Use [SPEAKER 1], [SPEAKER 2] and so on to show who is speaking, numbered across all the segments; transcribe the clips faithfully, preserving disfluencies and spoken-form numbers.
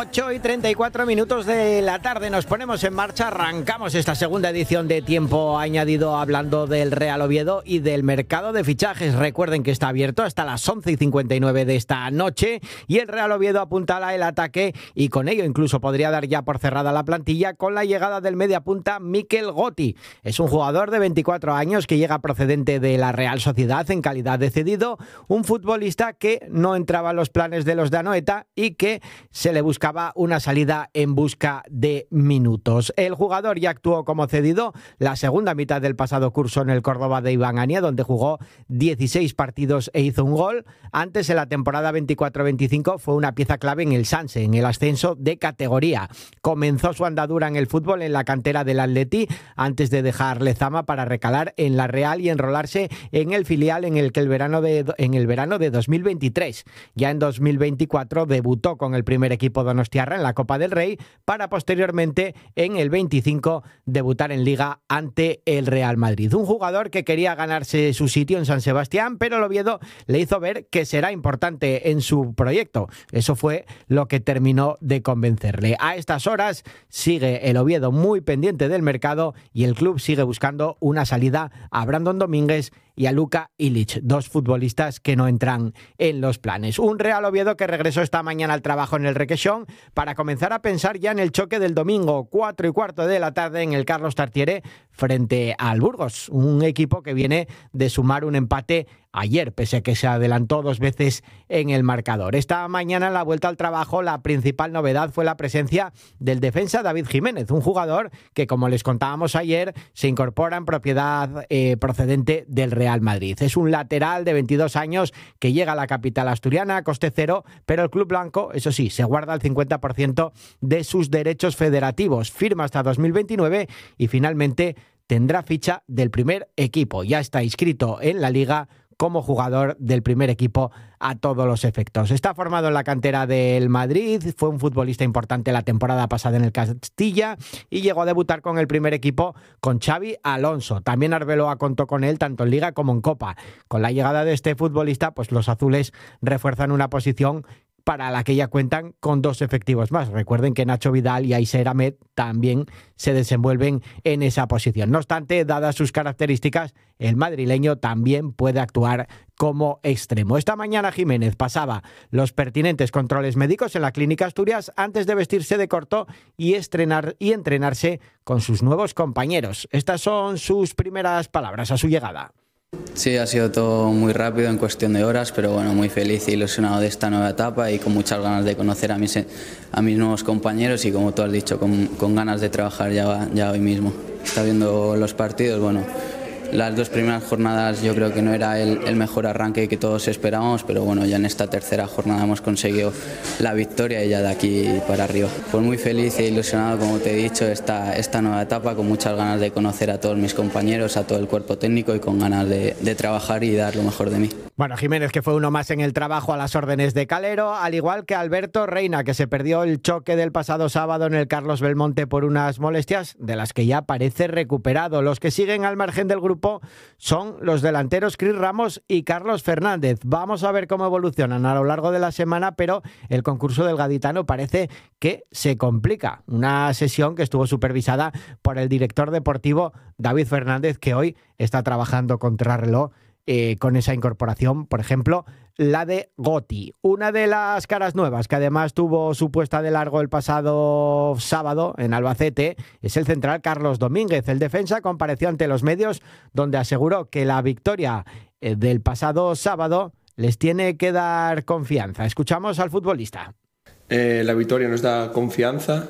[SPEAKER 1] ocho y treinta y cuatro minutos de la tarde, nos ponemos en marcha, arrancamos esta segunda edición de Tiempo Añadido hablando del Real Oviedo y del mercado de fichajes. Recuerden que está abierto hasta las once y cincuenta y nueve de esta noche y el Real Oviedo apuntala el ataque y con ello incluso podría dar ya por cerrada la plantilla con la llegada del mediapunta Mikel Gotti. Es un jugador de veinticuatro años que llega procedente de la Real Sociedad en calidad de cedido, un futbolista que no entraba en los planes de los de Anoeta y que se le buscaba una salida en busca de minutos. El jugador ya actuó como cedido la segunda mitad del pasado curso en el Córdoba de Iván Ania, donde jugó dieciséis partidos e hizo un gol. Antes, en la temporada veinticuatro veinticinco, fue una pieza clave en el Sanse, en el ascenso de categoría. Comenzó su andadura en el fútbol en la cantera del Atleti, antes de dejar Lezama para recalar en la Real y enrolarse en el filial en el que el verano de, en el verano de dos mil veintitrés. Ya en dos mil veinticuatro debutó con el primer equipo donostiarra en la Copa del Rey para posteriormente en el veinticinco debutar en Liga ante el Real Madrid. Un jugador que quería ganarse su sitio en San Sebastián, pero el Oviedo le hizo ver que será importante en su proyecto. Eso fue lo que terminó de convencerle. A estas horas sigue el Oviedo muy pendiente del mercado y el club sigue buscando una salida a Brandon Domínguez y a Luka Ilić, dos futbolistas que no entran en los planes. Un Real Oviedo que regresó esta mañana al trabajo en el Requesón para comenzar a pensar ya en el choque del domingo, cuatro y cuarto de la tarde en el Carlos Tartiere frente al Burgos, un equipo que viene de sumar un empate ayer, pese a que se adelantó dos veces en el marcador. Esta mañana, en la vuelta al trabajo, la principal novedad fue la presencia del defensa David Jiménez, un jugador que, como les contábamos ayer, se incorpora en propiedad eh, procedente del Real Madrid. Es un lateral de veintidós años que llega a la capital asturiana a coste cero, pero el club blanco, eso sí, se guarda el cincuenta por ciento de sus derechos federativos. Firma hasta dos mil veintinueve y finalmente tendrá ficha del primer equipo. Ya está inscrito en la Liga como jugador del primer equipo a todos los efectos. Está formado en la cantera del Madrid, fue un futbolista importante la temporada pasada en el Castilla y llegó a debutar con el primer equipo con Xavi Alonso. También Arbeloa contó con él tanto en Liga como en Copa. Con la llegada de este futbolista, pues los azules refuerzan una posición para la que ya cuentan con dos efectivos más. Recuerden que Nacho Vidal y Aiser Ahmed también se desenvuelven en esa posición. No obstante, dadas sus características, el madrileño también puede actuar como extremo. Esta mañana Jiménez pasaba los pertinentes controles médicos en la Clínica Asturias antes de vestirse de corto y estrenar y entrenarse con sus nuevos compañeros. Estas son sus primeras palabras a su llegada.
[SPEAKER 2] Sí, ha sido todo muy rápido en cuestión de horas, pero bueno, muy feliz y ilusionado de esta nueva etapa y con muchas ganas de conocer a mis, a mis nuevos compañeros y, como tú has dicho, con, con ganas de trabajar ya, ya hoy mismo. Está viendo los partidos, bueno, las dos primeras jornadas yo creo que no era el, el mejor arranque que todos esperábamos, pero bueno, ya en esta tercera jornada hemos conseguido la victoria y ya de aquí para arriba. Pues muy feliz e ilusionado, como te he dicho, esta, esta nueva etapa, con muchas ganas de conocer a todos mis compañeros, a todo el cuerpo técnico y con ganas de, de trabajar y dar lo mejor de mí.
[SPEAKER 1] Bueno, Jiménez, que fue uno más en el trabajo a las órdenes de Calero, al igual que Alberto Reina, que se perdió el choque del pasado sábado en el Carlos Belmonte por unas molestias de las que ya parece recuperado. Los que siguen al margen del grupo son los delanteros Cris Ramos y Carlos Fernández. Vamos a ver cómo evolucionan a lo largo de la semana, pero el concurso del gaditano parece que se complica. Una sesión que estuvo supervisada por el director deportivo David Fernández, que hoy está trabajando contrarreloj Eh, con esa incorporación, por ejemplo, la de Gotti. Una de las caras nuevas que además tuvo su puesta de largo el pasado sábado en Albacete es el central Carlos Domínguez. El defensa compareció ante los medios donde aseguró que la victoria eh, del pasado sábado les tiene que dar confianza. Escuchamos al futbolista.
[SPEAKER 3] Eh, la victoria nos da confianza.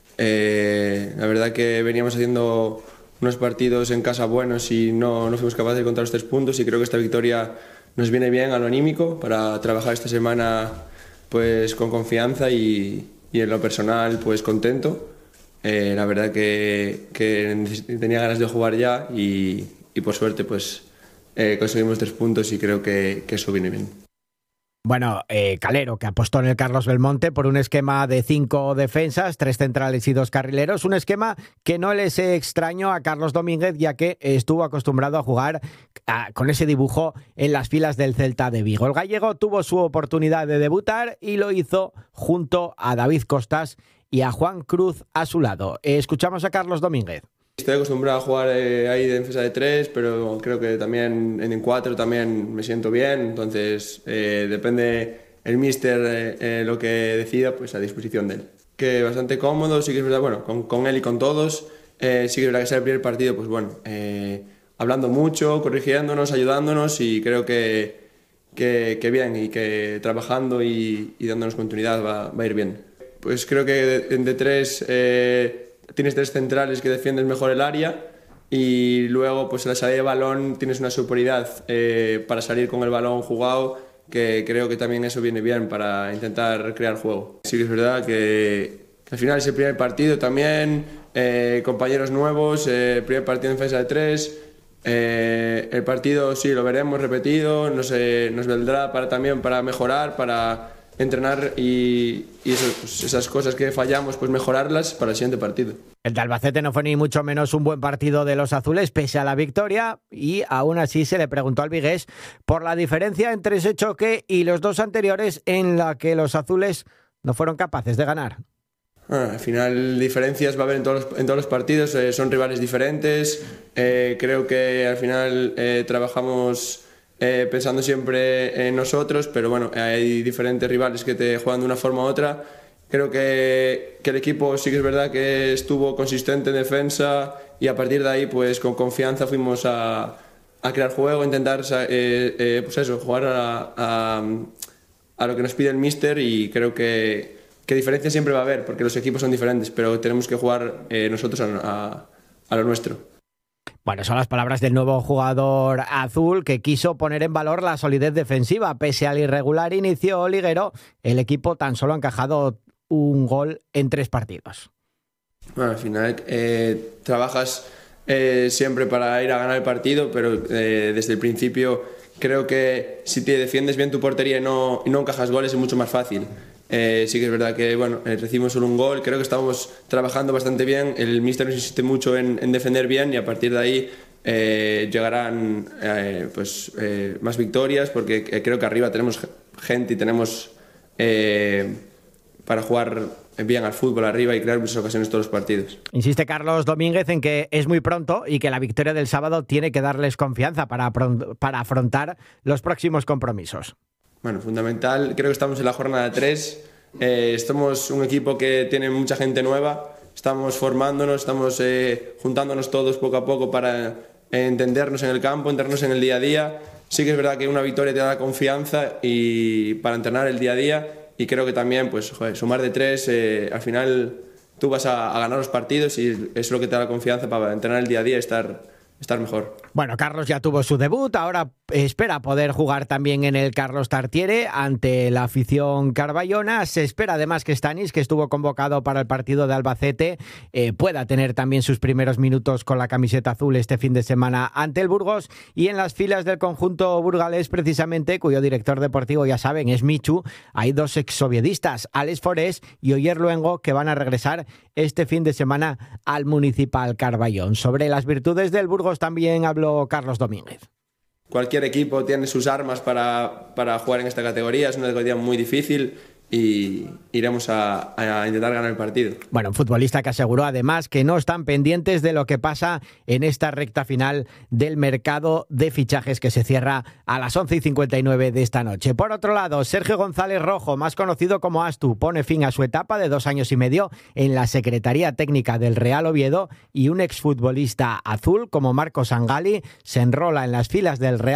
[SPEAKER 3] Eh, la verdad que veníamos haciendo unos partidos en casa buenos y no, no fuimos capaces de encontrar los tres puntos, y creo que esta victoria nos viene bien a lo anímico para trabajar esta semana pues con confianza y, y en lo personal pues contento. Eh, la verdad que, que tenía ganas de jugar ya y, y por suerte pues eh, conseguimos tres puntos y creo que, que eso viene bien.
[SPEAKER 1] Bueno, eh, Calero, que apostó en el Carlos Belmonte por un esquema de cinco defensas, tres centrales y dos carrileros, un esquema que no les extrañó a Carlos Domínguez, ya que estuvo acostumbrado a jugar a, con ese dibujo en las filas del Celta de Vigo. El gallego tuvo su oportunidad de debutar y lo hizo junto a David Costas y a Juan Cruz a su lado. Escuchamos a Carlos Domínguez.
[SPEAKER 3] Estoy acostumbrado a jugar eh, ahí de defensa de tres, pero creo que también en cuatro también me siento bien, entonces eh, depende el míster eh, eh, lo que decida, pues a disposición de él. Que bastante cómodo, sí que es verdad, bueno, con, con él y con todos, eh, sí que es verdad que sea el primer partido, pues bueno, eh, hablando mucho, corrigiéndonos, ayudándonos y creo que, que, que bien y que trabajando y, y dándonos continuidad va, va a ir bien. Pues creo que de, de tres... Eh, Tienes tres centrales que defienden mejor el área y luego pues en la salida de balón tienes una superioridad eh, para salir con el balón jugado, que creo que también eso viene bien para intentar crear juego. Sí que es verdad que, que al final es el primer partido también, eh, compañeros nuevos, eh, primer partido en defensa de tres, eh, el partido sí lo veremos repetido, nos, eh, nos vendrá para, también para mejorar, para entrenar y, y eso, pues esas cosas que fallamos, pues mejorarlas para el siguiente partido.
[SPEAKER 1] El de Albacete no fue ni mucho menos un buen partido de los azules, pese a la victoria, y aún así se le preguntó al vigués por la diferencia entre ese choque y los dos anteriores en la que los azules no fueron capaces de ganar.
[SPEAKER 3] Ah, al final diferencias va a haber en todos los, en todos los partidos, eh, son rivales diferentes, eh, creo que al final eh, trabajamos Eh, pensando siempre en nosotros, pero bueno, hay diferentes rivales que te juegan de una forma u otra. Creo que, que el equipo sí que es verdad que estuvo consistente en defensa y a partir de ahí pues con confianza fuimos a, a crear juego, intentar eh, eh, pues eso, jugar a, a, a lo que nos pide el míster y creo que, que diferencia siempre va a haber porque los equipos son diferentes, pero tenemos que jugar eh, nosotros a, a, a lo nuestro.
[SPEAKER 1] Bueno, son las palabras del nuevo jugador azul que quiso poner en valor la solidez defensiva. Pese al irregular inicio liguero, el equipo tan solo ha encajado un gol en tres partidos.
[SPEAKER 3] Bueno, al final eh, trabajas eh, siempre para ir a ganar el partido, pero eh, desde el principio creo que si te defiendes bien tu portería y no, y no encajas goles es mucho más fácil. Eh, sí que es verdad que bueno, eh, recibimos solo un gol, creo que estamos trabajando bastante bien, el míster nos insiste mucho en, en defender bien y a partir de ahí eh, llegarán eh, pues, eh, más victorias porque eh, creo que arriba tenemos gente y tenemos eh, para jugar bien al fútbol arriba y crear muchas ocasiones todos los partidos.
[SPEAKER 1] Insiste Carlos Domínguez en que es muy pronto y que la victoria del sábado tiene que darles confianza para, para afrontar los próximos compromisos.
[SPEAKER 3] Bueno, fundamental, creo que estamos en la jornada tres, eh, somos un equipo que tiene mucha gente nueva, estamos formándonos, estamos eh, juntándonos todos poco a poco para eh, entendernos en el campo, entendernos en el día a día. Sí que es verdad que una victoria te da confianza y para entrenar el día a día y creo que también pues, joder, sumar de tres, eh, al final tú vas a, a ganar los partidos y eso es lo que te da la confianza para entrenar el día a día y estar... estar mejor.
[SPEAKER 1] Bueno, Carlos ya tuvo su debut, ahora espera poder jugar también en el Carlos Tartiere ante la afición carballona. Se espera además que Stanis, que estuvo convocado para el partido de Albacete, eh, pueda tener también sus primeros minutos con la camiseta azul este fin de semana ante el Burgos. Y en las filas del conjunto burgalés, precisamente, cuyo director deportivo ya saben es Michu, hay dos exoviedistas, Alex Forés y Oyer Luengo, que van a regresar este fin de semana al Municipal Carballón. Sobre las virtudes del Burgos también habló Carlos Domínguez.
[SPEAKER 3] Cualquier equipo tiene sus armas para, para jugar en esta categoría, es una categoría muy difícil y iremos a, a intentar ganar el partido.
[SPEAKER 1] Bueno, un futbolista que aseguró además que no están pendientes de lo que pasa en esta recta final del mercado de fichajes que se cierra a las once y cincuenta y nueve de esta noche. Por otro lado, Sergio González Rojo, más conocido como Astu, pone fin a su etapa de dos años y medio en la Secretaría Técnica del Real Oviedo y un exfutbolista azul como Marcos Angali se enrola en las filas del Real